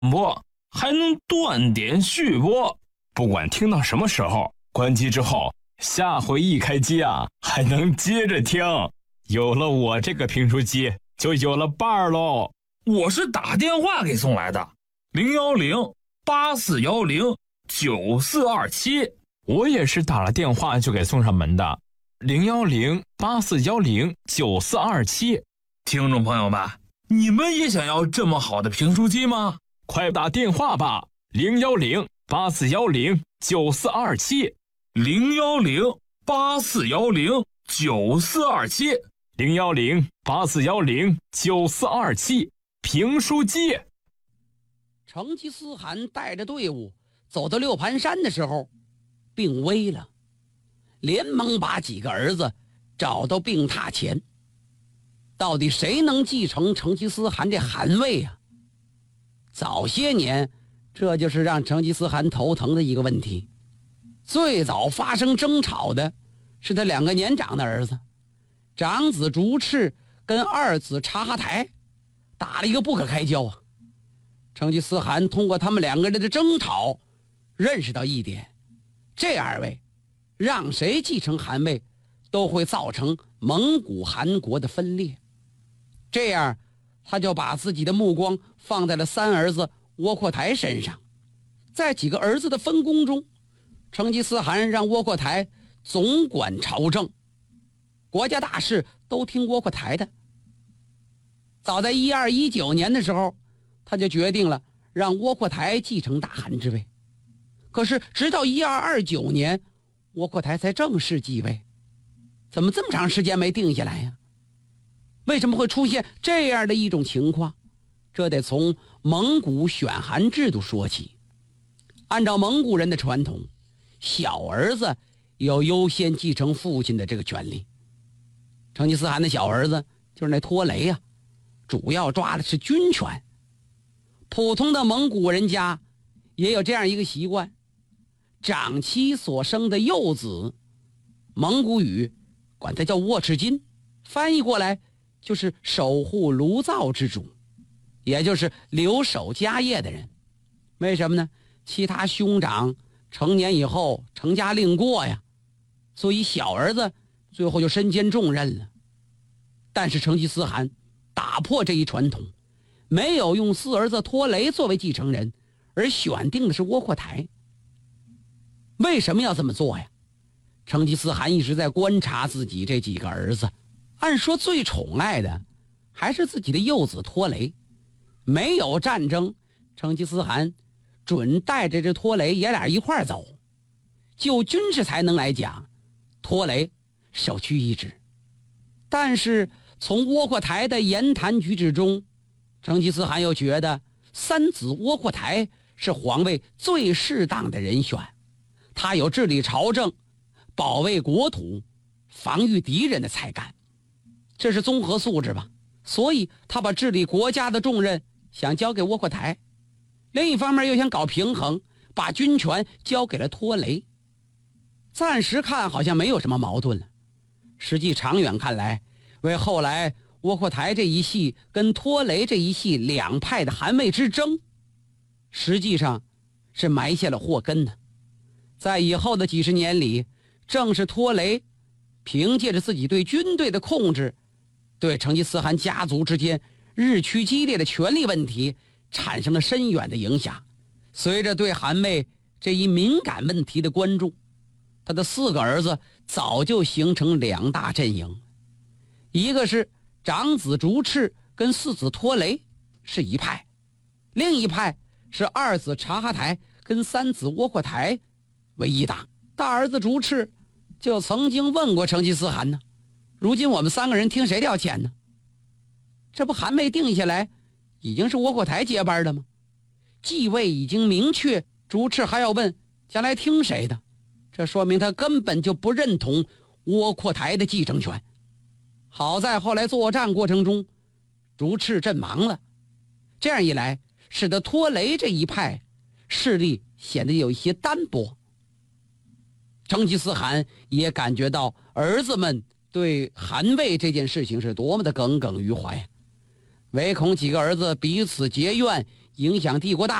播，还能断点续播，不管听到什么时候，关机之后，下回一开机啊，还能接着听。有了我这个评书机，就有了伴儿喽。 我是打电话给送来的，010-8410-9427。 我也是打了电话就给送上门的，010-8410-9427。 听众朋友们，你们也想要这么好的评书机吗？ 快打电话吧，010-8410-9427。 010-8410-9427。 010-8410-9427。评书机。 成吉思汗带着队伍走到六盘山的时候，病危了，连忙把几个儿子找到病榻前。到底谁能继承成吉思汗这汗位啊？早些年，这就是让成吉思汗头疼的一个问题。最早发生争吵的是他两个年长的儿子，长子竹赤跟二子察哈台打了一个不可开交啊。成吉思汗通过他们两个人的争吵，认识到一点，这二位让谁继承汗位，都会造成蒙古汗国的分裂。这样，他就把自己的目光放在了三儿子窝阔台身上。在几个儿子的分工中，成吉思汗让窝阔台总管朝政，国家大事都听窝阔台的。早在1219年的时候，他就决定了让窝阔台继承大汗之位。可是直到1229年，窝阔台才正式继位。怎么这么长时间没定下来呀？为什么会出现这样的一种情况？这得从蒙古选汗制度说起。按照蒙古人的传统，小儿子有优先继承父亲的这个权利。成吉思汗的小儿子就是那拖雷啊，主要抓的是军权。普通的蒙古人家也有这样一个习惯，长妻所生的幼子，蒙古语管他叫沃赤金，翻译过来就是守护炉灶之主，也就是留守家业的人。为什么呢？其他兄长成年以后成家另过呀，所以小儿子最后就身兼重任了。但是成吉思汗打破这一传统，没有用四儿子拖雷作为继承人，而选定的是窝阔台。为什么要这么做呀？成吉思汗一直在观察自己这几个儿子，按说最宠爱的还是自己的幼子拖雷。没有战争，成吉思汗准带着这拖雷爷俩一块走。就军事才能来讲，拖雷首屈一指。但是从窝阔台的言谈举止中，成吉思汗又觉得三子窝阔台是皇位最适当的人选。他有治理朝政、保卫国土、防御敌人的才干，这是综合素质吧。所以他把治理国家的重任想交给窝阔台，另一方面又想搞平衡，把军权交给了拖雷。暂时看好像没有什么矛盾了，实际长远看来，为后来窝阔台这一系跟拖雷这一系两派的汗位之争，实际上是埋下了祸根呢。在以后的几十年里，正是拖雷凭借着自己对军队的控制，对成吉思汗家族之间日趋激烈的权力问题产生了深远的影响。随着对汗位这一敏感问题的关注，他的四个儿子早就形成两大阵营，一个是长子竹赤跟四子拖雷是一派，另一派是二子察哈台跟三子窝阔台为一党。大儿子竹赤就曾经问过成吉思汗呢，如今我们三个人听谁的要钱呢？这不还没定下来，已经是窝阔台接班的吗？继位已经明确，竹赤还要问将来听谁的？这说明他根本就不认同窝阔台的继承权。好在后来作战过程中，竹赤阵亡了，这样一来，使得拖雷这一派势力显得有一些单薄。成吉思汗也感觉到儿子们对汗位这件事情是多么的耿耿于怀，唯恐几个儿子彼此结怨， 影响帝国大